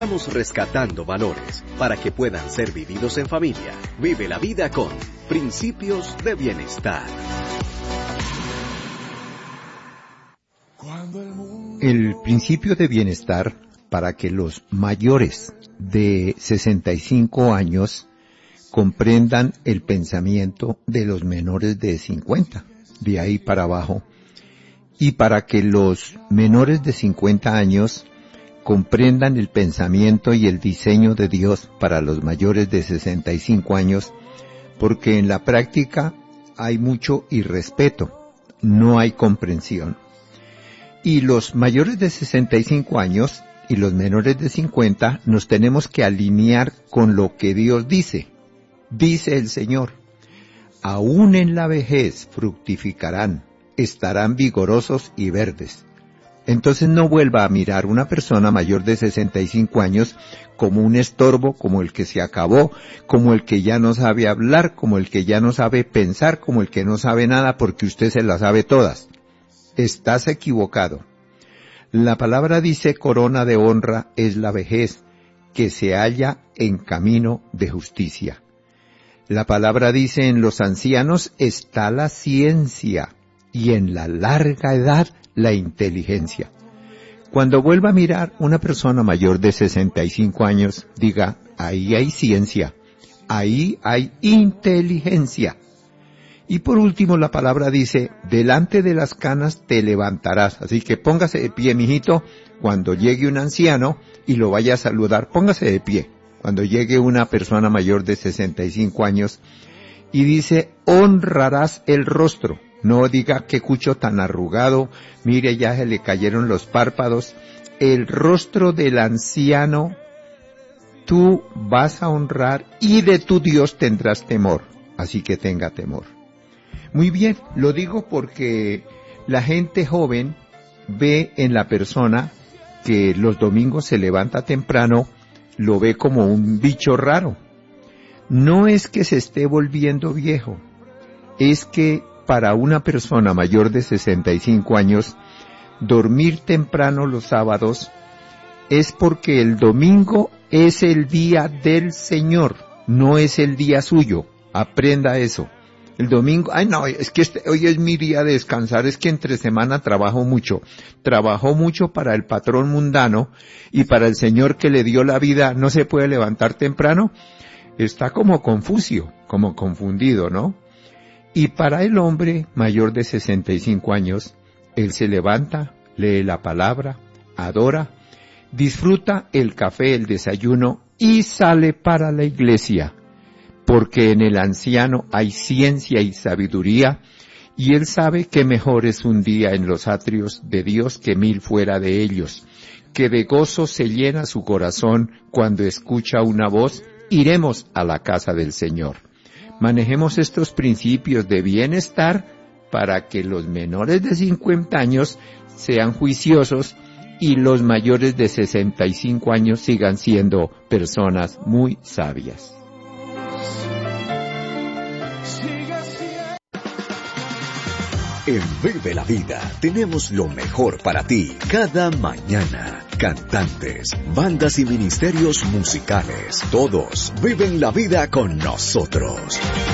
Estamos rescatando valores para que puedan ser vividos en familia. Vive la vida con Principios de Bienestar. El principio de bienestar para que los mayores de 65 años comprendan el pensamiento de los menores de 50, de ahí para abajo, y para que los menores de 50 años comprendan el pensamiento y el diseño de Dios para los mayores de 65 años, porque en la práctica hay mucho irrespeto, no hay comprensión. Y los mayores de 65 años y los menores de 50 nos tenemos que alinear con lo que Dios dice. Dice el Señor, aún en la vejez fructificarán, estarán vigorosos y verdes. Entonces no vuelva a mirar una persona mayor de 65 años como un estorbo, como el que se acabó, como el que ya no sabe hablar, como el que ya no sabe pensar, como el que no sabe nada porque usted se las sabe todas. Estás equivocado. La palabra dice corona de honra es la vejez, que se halla en camino de justicia. La palabra dice en los ancianos está la ciencia y en la larga edad la inteligencia. Cuando vuelva a mirar una persona mayor de 65 años, diga, ahí hay ciencia, ahí hay inteligencia. Y por último la palabra dice, delante de las canas te levantarás. Así que póngase de pie, mijito, cuando llegue un anciano y lo vaya a saludar, póngase de pie. Cuando llegue una persona mayor de 65 años y dice, honrarás el rostro. No diga qué cucho tan arrugado, mire ya se le cayeron los párpados. El rostro del anciano tú vas a honrar y de tu Dios tendrás temor. Así que tenga temor. Muy bien, lo digo porque la gente joven ve en la persona que los domingos se levanta temprano, lo ve como un bicho raro. No es que se esté volviendo viejo, es que para una persona mayor de 65 años, dormir temprano los sábados es porque el domingo es el día del Señor, no es el día suyo. Aprenda eso. El domingo, es que hoy es mi día de descansar, es que entre semana trabajo mucho para el patrón mundano y para el Señor que le dio la vida, no se puede levantar temprano. Está como Confucio, como confundido, ¿no? Y para el hombre mayor de 65 años, él se levanta, lee la palabra, adora, disfruta el café, el desayuno y sale para la iglesia. Porque en el anciano hay ciencia y sabiduría, y él sabe que mejor es un día en los atrios de Dios que 1000 fuera de ellos, que de gozo se llena su corazón cuando escucha una voz, iremos a la casa del Señor. Manejemos estos principios de bienestar para que los menores de 50 años sean juiciosos y los mayores de 65 años sigan siendo personas muy sabias. En Vive la Vida tenemos lo mejor para ti cada mañana. Cantantes, bandas y ministerios musicales, todos viven la vida con nosotros.